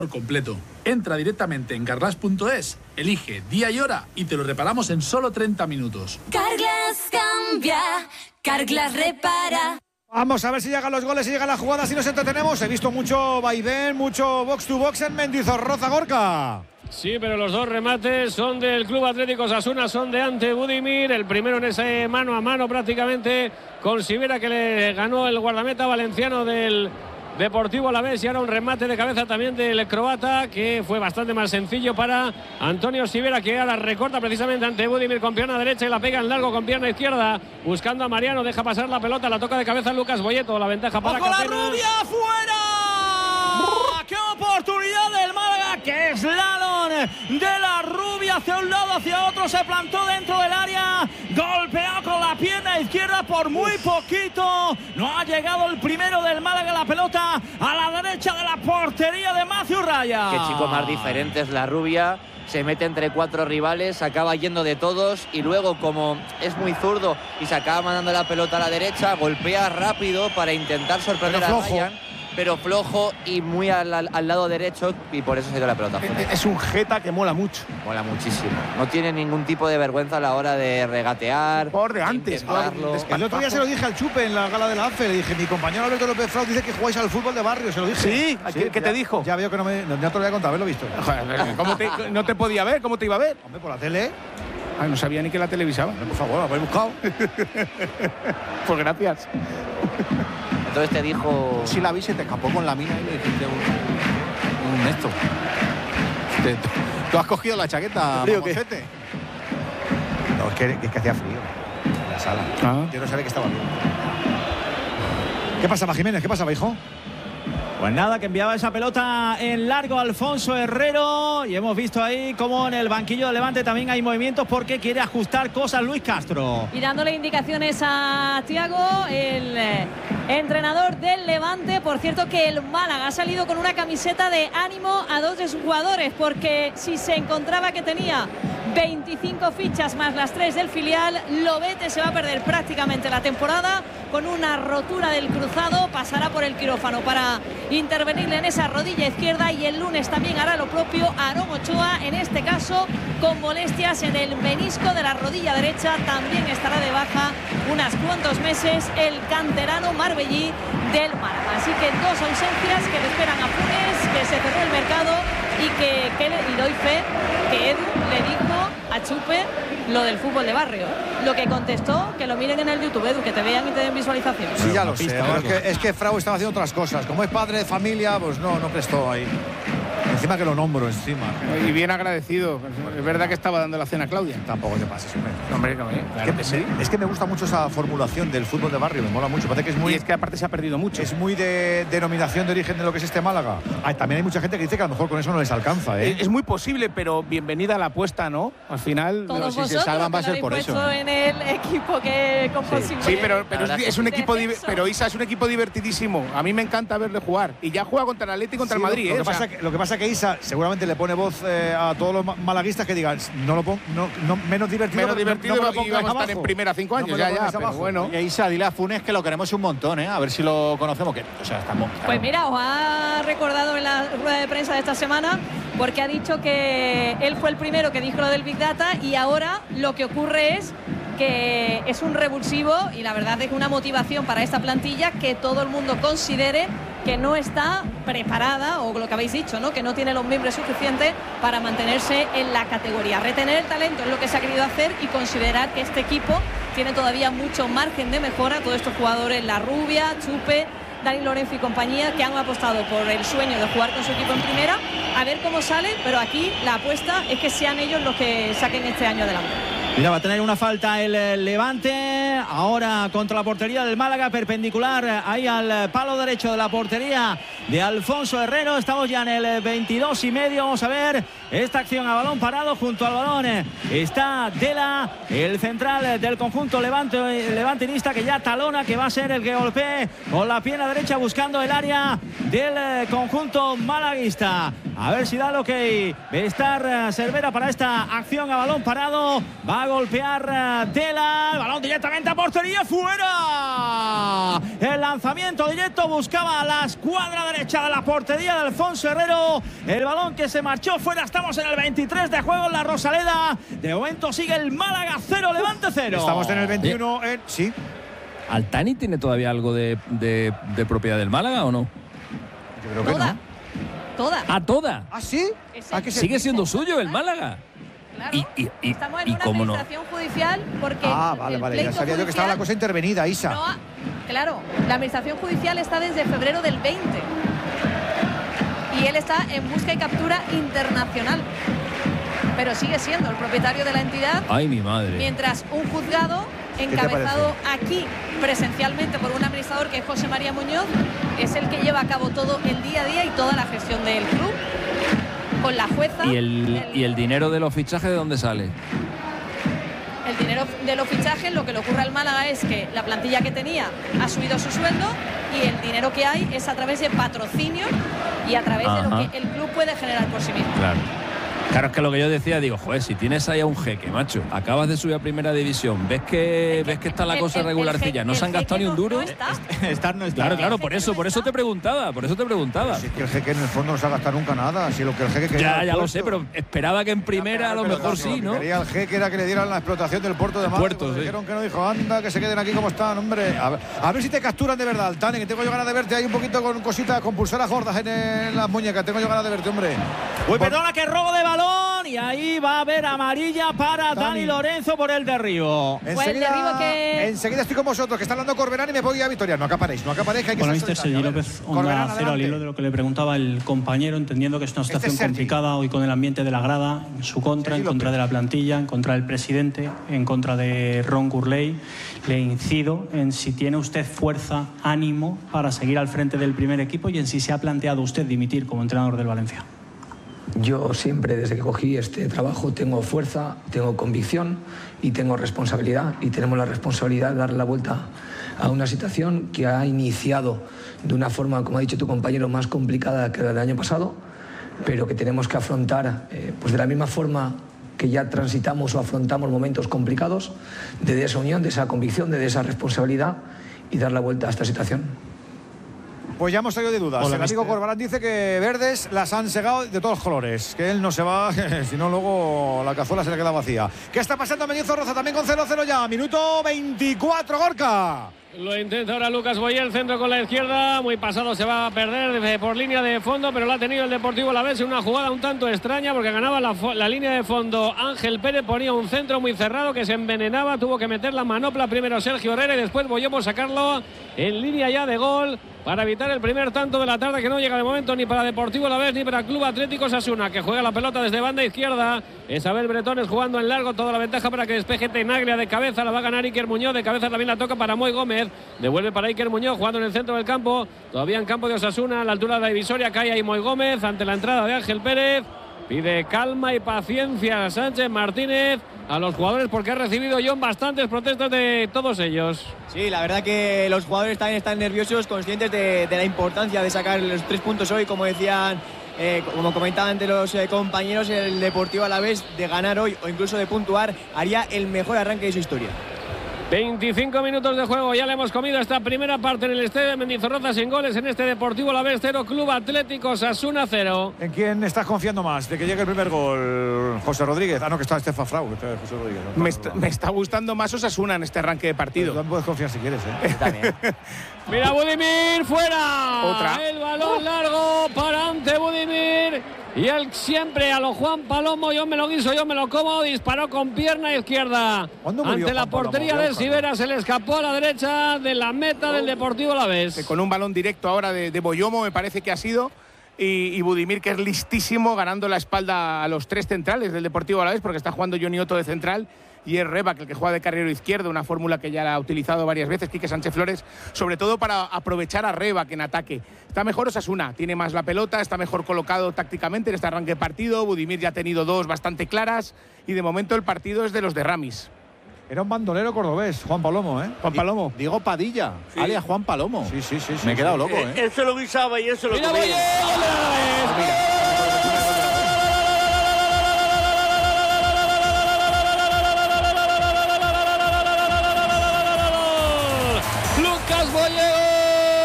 Por completo. Entra directamente en Carglass.es, elige día y hora y te lo reparamos en solo 30 minutos. Carglass cambia, Carglass repara. Vamos a ver si llegan los goles, si llegan las jugadas, si nos entretenemos. He visto mucho vaivén, mucho box to box en Mendizorroza, Gorka. Sí, pero los dos remates son del Club Atlético Osasuna, son de Ante Budimir. El primero en ese mano a mano prácticamente con Sivera, que le ganó el guardameta valenciano del Deportivo Alavés, y ahora un remate de cabeza también del croata, que fue bastante más sencillo para Antonio Sivera, que ahora recorta precisamente ante Budimir con pierna derecha y la pega en largo con pierna izquierda, buscando a Mariano, deja pasar la pelota, la toca de cabeza Lucas Boyeto, la ventaja para ¡Ojo, la Catenas! Rubia fuera! ¡Qué oportunidad del Málaga! ¡Qué slalom de la Rubia! Hacia un lado, hacia otro, se plantó dentro del área, golpeó con la pierna izquierda por muy poquito. No ha llegado el primero del Málaga, la pelota a la derecha de la portería de Matthew Raya. Qué chico más diferente es la Rubia. Se mete entre cuatro rivales, acaba yendo de todos y luego, como es muy zurdo y se acaba mandando la pelota a la derecha, golpea rápido para intentar sorprender a Ryan, pero flojo y muy al lado derecho, y por eso se dio la pelota fuera. Es un jeta que mola mucho. Mola muchísimo. No tiene ningún tipo de vergüenza a la hora de regatear. Por de antes. El otro día se lo dije al Chupe en la gala de la AFE. Le dije, mi compañero Alberto López Frau dice que jugáis al fútbol de barrio. Se lo dije. Sí, ¿qué te dijo? Ya veo que no te lo voy a contar, haberlo visto. Joder, ¿no te podía ver? ¿Cómo te iba a ver? Hombre, por la tele. Ay, no sabía ni que la televisaba. Por favor, lo habéis buscado. Pues gracias. Entonces te dijo... Si la vi, se te escapó con la mina y le dijiste un esto. ¿Tú has cogido la chaqueta, Mamocete? No, es que hacía frío en la sala. Yo no sabía que estaba bien. ¿Qué pasa, Jiménez? ¿Qué pasa, hijo? Pues nada, que enviaba esa pelota en largo Alfonso Herrero, y hemos visto ahí como en el banquillo de Levante también hay movimientos porque quiere ajustar cosas Luis Castro. Y dándole indicaciones a Thiago, el entrenador del Levante. Por cierto, que el Málaga ha salido con una camiseta de ánimo a dos de sus jugadores, porque si se encontraba que tenía 25 fichas más las 3 del filial, Lobete se va a perder prácticamente la temporada con una rotura del cruzado, pasará por el quirófano para intervenirle en esa rodilla izquierda, y el lunes también hará lo propio Aarón Ochoa, en este caso con molestias en el menisco de la rodilla derecha, también estará de baja unos cuantos meses el canterano marbellí del Málaga. Así que dos ausencias que le esperan a Funes, que se cerró el mercado y doy fe que Edu le dijo a Chupe lo del fútbol de barrio. Lo que contestó, que lo miren en el YouTube, Edu, que te vean y te den visualización. Sí, ya lo sé. Es que Frau estaba haciendo otras cosas. Como es padre de familia, pues no prestó ahí. Encima que lo nombro, encima. Y bien agradecido. Es verdad que estaba dando la cena a Claudia. Tampoco te pases, hombre. No, hombre, no, claro que sí. Es que me gusta mucho esa formulación del fútbol de barrio, me mola mucho. Parece que es muy... Y es que aparte se ha perdido mucho. Es muy de denominación de origen de lo que es este Málaga. También hay mucha gente que dice que a lo mejor con eso no les alcanza, ¿eh? Es muy posible, pero bienvenida a la apuesta, ¿no? Al final, todos si se salvan va a ser por eso. En el equipo que con posibilidad. Sí, pero es un equipo, pero Isa es un equipo divertidísimo. A mí me encanta verle jugar. Y ya juega contra el Atleti y contra el Madrid. Lo que pasa que Isa seguramente le pone voz a todos los malaguistas que digan menos divertido. Menos divertido, y vamos a estar en primera 5 años. Pero bueno. Y Isa, dile a Funes que lo queremos un montón, ¿eh? A ver si lo conocemos. Estamos. Pues mira, os ha recordado en la rueda de prensa de esta semana, porque ha dicho que él fue el primero que dijo lo del Big Data, y ahora lo que ocurre es que es un revulsivo, y la verdad es que una motivación para esta plantilla que todo el mundo considere que no está preparada, o lo que habéis dicho, ¿no? Que no tiene los miembros suficientes para mantenerse en la categoría. Retener el talento es lo que se ha querido hacer, y considerar que este equipo tiene todavía mucho margen de mejora. Todos estos jugadores, La Rubia, Chupe, Dani Lorenzo y compañía, que han apostado por el sueño de jugar con su equipo en primera, a ver cómo sale, pero aquí la apuesta es que sean ellos los que saquen este año adelante. Mira, va a tener una falta el Levante ahora contra la portería del Málaga, perpendicular ahí al palo derecho de la portería de Alfonso Herrero. Estamos ya en el 22 y medio. Vamos a ver esta acción a balón parado. Junto al balón está Dela, el central del conjunto levantinista, que ya talona, que va a ser el que golpee con la pierna derecha buscando el área del conjunto malaguista. A ver si da lo que estar Cervera para esta acción a balón parado. Va a golpear Dela, el balón directamente a portería, fuera. El lanzamiento directo buscaba la escuadra derecha. derecha de la portería de Alfonso Herrero. El balón que se marchó fuera. Estamos en el 23 de juego en la Rosaleda. De momento sigue el Málaga 0, Levante 0. Estamos en el 21. Sí. ¿Altani tiene todavía algo de propiedad del Málaga o no? Yo creo que no. Toda. ¿A toda? ¿Ah, sí? ¿Sigue siendo suyo el Málaga? Claro. Estamos en una cómo no? administración judicial porque vale. Ya sabía yo que estaba la cosa intervenida, Isa. Claro, la administración judicial está desde febrero del 20 y él está en busca y captura internacional, pero sigue siendo el propietario de la entidad. Ay, mi madre. Mientras un juzgado encabezado aquí presencialmente por un administrador que es José María Muñoz es el que lleva a cabo todo el día a día y toda la gestión del club con la jueza. ¿Y el dinero de los fichajes de dónde sale? El dinero de los fichajes, lo que le ocurre al Málaga es que la plantilla que tenía ha subido su sueldo y el dinero que hay es a través de patrocinio y a través de lo que el club puede generar por sí mismo. Claro, es que lo que yo decía, digo, joder, si tienes ahí a un jeque, macho, acabas de subir a primera división, ves que está la cosa regularcilla, no se han gastado ni un duro. Claro, por eso te preguntaba. Si es que el jeque en el fondo no se ha gastado nunca nada, si lo que el jeque quería. Ya lo sé, pero esperaba que en primera a lo mejor sí, ¿no? Quería el jeque era que le dieran la explotación del puerto de Málaga. Dijeron que no, dijo, anda, que se queden aquí como están, hombre. A ver si te capturan de verdad, Altani, que tengo yo ganas de verte ahí un poquito con cositas, con pulseras gordas en las muñecas, tengo yo ganas de verte, hombre. Uy, perdona, que robo de balón. Y ahí va a haber amarilla para Dani Lorenzo por el derribo. Enseguida estoy con vosotros, que está hablando Corberán y me voy a Vitoria. No acaparéis, que hay que bueno, mister Sergi López, Onda Cero, al hilo de lo que le preguntaba el compañero, entendiendo que es una situación complicada hoy con el ambiente de la grada, en su contra, en contra de la plantilla, en contra del presidente, en contra de Ron Gurley. Le incido en si tiene usted fuerza, ánimo para seguir al frente del primer equipo y en si se ha planteado usted dimitir como entrenador del Valencia. Yo siempre, desde que cogí este trabajo, tengo fuerza, tengo convicción y tengo responsabilidad. Y tenemos la responsabilidad de darle la vuelta a una situación que ha iniciado de una forma, como ha dicho tu compañero, más complicada que la del año pasado, pero que tenemos que afrontar pues de la misma forma que ya transitamos o afrontamos momentos complicados, de esa unión, de esa convicción, de esa responsabilidad y dar la vuelta a esta situación. Pues ya hemos salido de dudas. El amigo Corberán dice que verdes las han segado de todos los colores. Que él no se va, si no luego la cazuela se le queda vacía. ¿Qué está pasando en Mendizorroza? También con 0-0 ya. Minuto 24, Gorka. Lo intenta ahora Lucas Boyer, el centro con la izquierda, muy pasado, se va a perder por línea de fondo, pero lo ha tenido el Deportivo Alavés en una jugada un tanto extraña porque ganaba la línea de fondo Ángel Pérez, ponía un centro muy cerrado que se envenenaba, tuvo que meter la manopla primero Sergio Herrera y después Boyer por sacarlo en línea ya de gol para evitar el primer tanto de la tarde que no llega de momento ni para Deportivo Alavés ni para Club Atlético Osasuna, que juega la pelota desde banda izquierda. Isabel Bretones jugando en largo, toda la ventaja para que despeje Tenaglia de cabeza, la va a ganar Iker Muñoz, de cabeza también la toca para Moy Gómez, devuelve para Iker Muñoz jugando en el centro del campo, todavía en campo de Osasuna, a la altura de la divisoria, cae ahí Moy Gómez ante la entrada de Ángel Pérez, pide calma y paciencia a Sánchez Martínez a los jugadores porque ha recibido John bastantes protestas de todos ellos. Sí, la verdad que los jugadores también están nerviosos, conscientes de la importancia de sacar los 3 puntos hoy, como decían, como comentaban ante los compañeros, el Deportivo Alavés de ganar hoy o incluso de puntuar haría el mejor arranque de su historia. 25 minutos de juego, ya le hemos comido esta primera parte en el estadio de Mendizorroza sin goles en este Deportivo Alavés 0, Club Atlético Osasuna 0. ¿En quién estás confiando más de que llegue el primer gol? José Rodríguez. No, que está Estefan Frau. José Rodríguez. No, me está gustando más Osasuna en este arranque de partido. Tú puedes confiar si quieres, También. Mira Budimir, fuera. Otra. El balón largo para ante Budimir. Y él siempre a lo Juan Palomo, yo me lo guiso, yo me lo como, disparó con pierna izquierda. Ante la portería del Sivera, se le escapó a la derecha de la meta del Deportivo Alavés. Con un balón directo ahora de Boyomo, me parece que ha sido. Y Budimir, que es listísimo, ganando la espalda a los 3 centrales del Deportivo Alavés, porque está jugando Johnny Otto de central y es Rebac el que juega de carrilero izquierdo, una fórmula que ya la ha utilizado varias veces Quique Sánchez Flores, sobre todo para aprovechar a Rebac en ataque. Está mejor Osasuna, tiene más la pelota, está mejor colocado tácticamente en este arranque de partido. Budimir ya ha tenido 2 bastante claras y de momento el partido es de los de Ramis. Era un bandolero cordobés, Juan Palomo, Juan Palomo. Diego Padilla, alias Juan Palomo. Sí. Me he quedado loco, Él se lo guisaba y él se lo comía. comía.